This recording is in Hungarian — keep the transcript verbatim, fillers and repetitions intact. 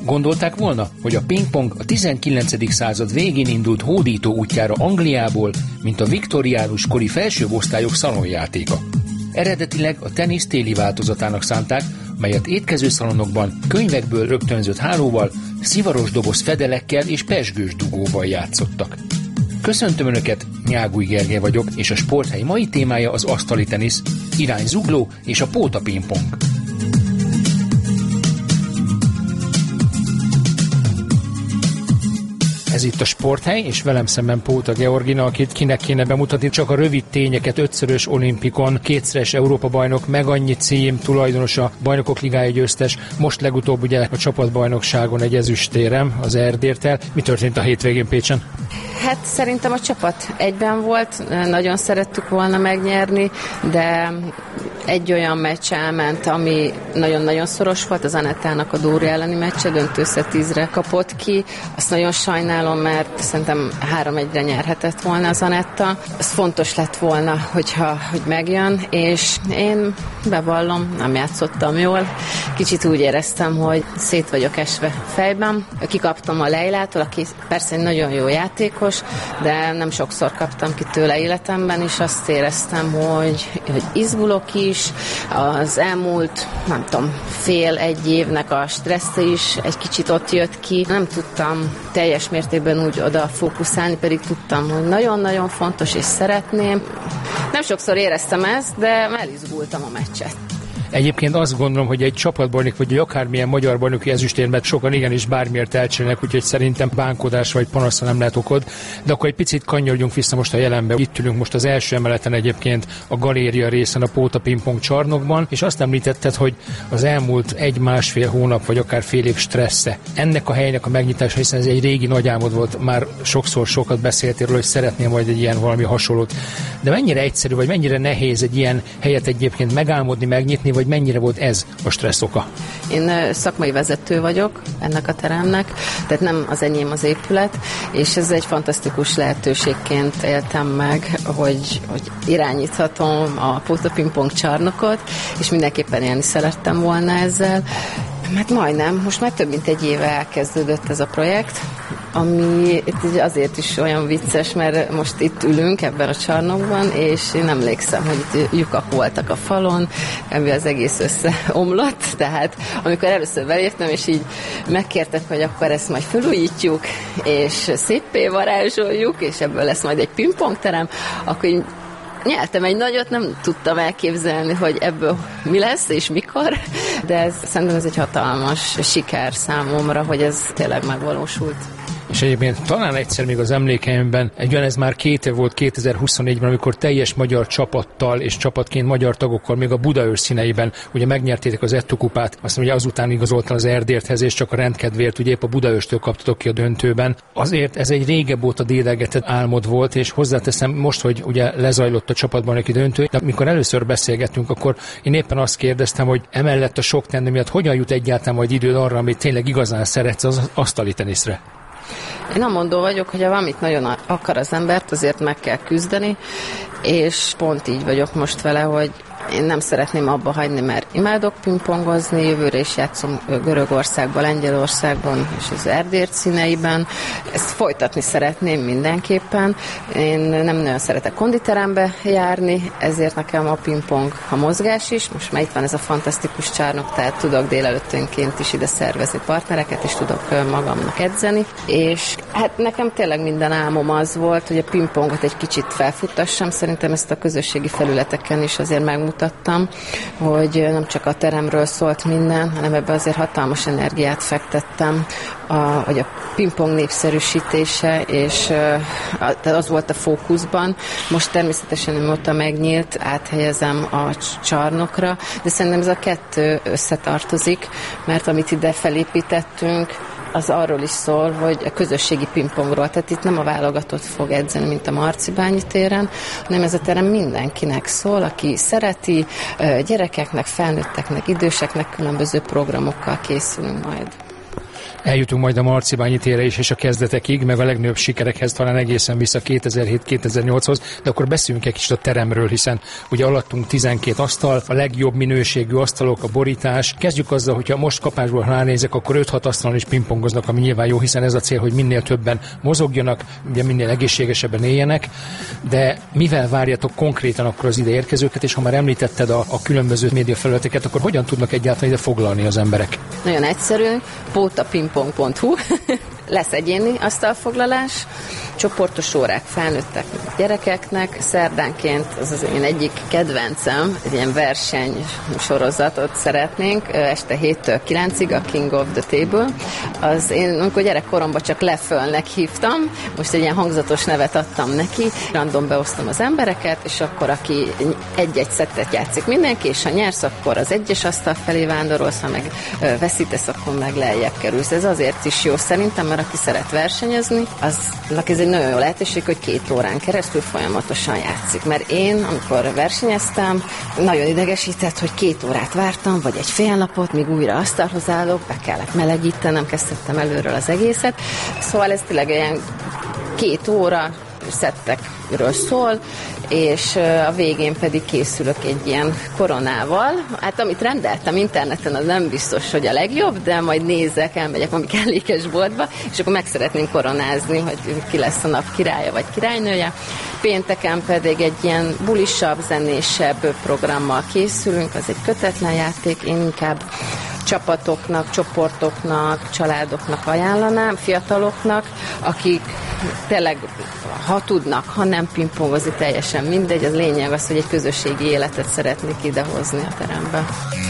Gondolták volna, hogy a pingpong a tizenkilencedik század végén indult hódító útjára Angliából, mint a viktoriánus kori felsőosztályok szalonjátéka. Eredetileg a tenisz téli változatának szánták, melyet étkezőszalonokban, könyvekből rögtönzött hálóval, szivaros doboz fedelekkel és pezsgős dugóval játszottak. Köszöntöm Önöket, Nyáguly Gergely vagyok, és a Sporthely mai témája az asztali tenisz, irányzugló és a póta pingpong. Ez itt a Sporthely, és velem szemben Póta Georgina, akit kinek kéne bemutatni, csak a rövid tényeket: ötszörös olimpikon, kétszeres Európa-bajnok, meg annyi cím, tulajdonosa, Bajnokok Ligája győztes, most legutóbb ugye a csapatbajnokságon egy ezüstérem az Erdérttel. Mi történt a hétvégén Pécsen? Hát szerintem a csapat egyben volt, nagyon szerettük volna megnyerni, de egy olyan meccs elment, ami nagyon-nagyon szoros volt, az Anettának a Dóri elleni meccse, döntőszett tízre kapott ki. Azt nagyon sajnálom, mert szerintem három egyre nyerhetett volna az Anetta. Ez fontos lett volna, hogyha, hogy megjön, és én bevallom, nem játszottam jól. Kicsit úgy éreztem, hogy szét vagyok esve fejben. Kikaptam a Leilától, aki persze egy nagyon jó játékos, de nem sokszor kaptam ki tőle életemben, és azt éreztem, hogy, hogy izgulok is, az elmúlt, nem tudom, fél egy évnek a stressze is egy kicsit ott jött ki. Nem tudtam teljes mértékben úgy oda fókuszálni, pedig tudtam, hogy nagyon-nagyon fontos, és szeretném. Nem sokszor éreztem ezt, de elizgultam a meccset. Egyébként azt gondolom, hogy egy csapatbajnok, vagy egy akármilyen magyar bajnoki ezüstérmet sokan igenis bármiért elcserélnek, úgyhogy szerintem bánkodás vagy panaszra nem lehet okod. De akkor egy picit kanyarodjunk vissza most a jelenbe. Itt ülünk most az első emeleten egyébként a galéria részen, a Póta Pingpong csarnokban, és azt említetted, hogy az elmúlt egy-másfél hónap, vagy akár fél év stressze ennek a helynek a megnyitása, hiszen ez egy régi nagy álmod volt, már sokszor sokat beszéltél róla, hogy szeretnél majd egy ilyen valami hasonlót. De mennyire egyszerű, vagy mennyire nehéz egy ilyen helyet egyébként megálmodni, megnyitni, vagy mennyire volt ez a stressz oka? Én szakmai vezető vagyok ennek a teremnek, tehát nem az enyém az épület, és ez egy fantasztikus lehetőségként éltem meg, hogy, hogy irányíthatom a Póta Pingpong csarnokot, és mindenképpen élni szerettem volna ezzel. Hát majdnem, most már több mint egy éve elkezdődött ez a projekt, ami itt azért is olyan vicces, mert most itt ülünk ebben a csarnokban, és én emlékszem, hogy itt lyukak voltak a falon, ebből az egész összeomlott, tehát amikor először beléptem, és így megkértek, hogy akkor ezt majd felújítjuk, és széppé varázsoljuk, és ebből lesz majd egy pingpongterem, akkor így nyeltem egy nagyot, nem tudtam elképzelni, hogy ebből mi lesz és mikor, de ez, szerintem ez egy hatalmas siker számomra, hogy ez tényleg megvalósult. És egyébként talán egyszer még az emlékeimben, egy olyan ez már két év volt kétezer-huszonnégyben, amikor teljes magyar csapattal és csapatként magyar tagokkal még a Budaörs színeiben ugye megnyertétek az Etto kupát, aztán ugye azután igazoltál az Erdérthez, és csak a rendkedvéért ugye épp a Budaörstől kaptatok ki a döntőben. Azért ez egy régebb óta dédelgetett álmod volt, és hozzáteszem most, hogy ugye lezajlott a csapatbajnoki döntő, de amikor először beszélgettünk, akkor én éppen azt kérdeztem, hogy emellett a sok tenni miatt hogyan jut egyáltalán majd időd arra, amit tényleg igazán szeretsz, az asztali teniszre? Én amondó vagyok, hogy ha valamit nagyon akar az embert, azért meg kell küzdeni, és pont így vagyok most vele, hogy én nem szeretném abba hagyni, mert imádok pingpongozni, jövőre is játszom Görögországban, Lengyelországban és az Erdért színeiben. Ezt folytatni szeretném mindenképpen. Én nem nagyon szeretek konditerembe járni, ezért nekem a pingpong a mozgás is. Most már itt van ez a fantasztikus csarnok, tehát tudok délelőttönként is ide szervezni partnereket, és tudok magamnak edzeni. És hát nekem tényleg minden álmom az volt, hogy a pingpongot egy kicsit felfuttassam. Szerintem ezt a közösségi felületeken is azért megmutatom, hogy nem csak a teremről szólt minden, hanem ebbe azért hatalmas energiát fektettem, a, hogy a pingpong népszerűsítése, és a, az volt a fókuszban. Most természetesen, amióta megnyílt, áthelyezem a csarnokra, de szerintem ez a kettő összetartozik, mert amit ide felépítettünk, az arról is szól, hogy a közösségi pingpongról, tehát itt nem a válogatott fog edzeni, mint a Marcibányi téren, hanem ez a terem mindenkinek szól, aki szereti, gyerekeknek, felnőtteknek, időseknek különböző programokkal készülünk majd. Eljutunk majd a Marcibányi térre is, és a kezdetekig, meg a legnagyobb sikerekhez, talán egészen vissza kétezer-hét kétezer-nyolchoz, de akkor beszéljünk egy kicsit a teremről, hiszen ugye alattunk tizenkét asztal, a legjobb minőségű asztalok, a borítás. Kezdjük azzal, hogyha most kapásból ránézek, akkor öt-hat asztalon is pingpongoznak, ami nyilván jó, hiszen ez a cél, hogy minél többen mozogjanak, ugye minél egészségesebben éljenek, de mivel várjátok konkrétan akkor az ide érkezőket, és ha már említetted a, a különböző médiafelületeket, akkor hogyan tudnak egyáltalán ide foglalni az emberek? Nagyon egyszerű, pótapingpong pont hu lesz egyéni asztalfoglalás, csoportos órák felnőtteknek, gyerekeknek. Szerdánként, az az én egyik kedvencem, egy ilyen verseny sorozatot szeretnénk, este héttől kilencig, a King of the Table. Az én, amikor gyerekkoromban csak lefölnek hívtam, most egy ilyen hangzatos nevet adtam neki, random beosztom az embereket, és akkor aki egy-egy szettet játszik mindenki, és ha nyersz, akkor az egyes asztal felé vándorolsz, ha meg veszítesz, akkor meg lejjebb kerülsz. Ez azért is jó szerintem, mert aki szeret versenyezni, aznak ez egy nagyon jó lehetőség, hogy két órán keresztül folyamatosan játszik. Mert én, amikor versenyeztem, nagyon idegesített, hogy két órát vártam, vagy egy fél napot, míg újra asztalhoz állok, be kellett melegítenem, kezdtem előről az egészet. Szóval ez tényleg ilyen két óra szettekről szól, és a végén pedig készülök egy ilyen koronával. Hát amit rendeltem interneten, az nem biztos, hogy a legjobb, de majd nézek, elmegyek valami kellékes boltba, és akkor meg szeretném koronázni, hogy ki lesz a nap királya vagy királynője. Pénteken pedig egy ilyen bulisabb, zenésebb programmal készülünk, az egy kötetlen játék, én inkább csapatoknak, csoportoknak, családoknak ajánlanám, fiataloknak, akik tényleg, ha tudnak, ha nem pingpongozni, teljesen mindegy, az lényeg az, hogy egy közösségi életet szeretnék idehozni a terembe.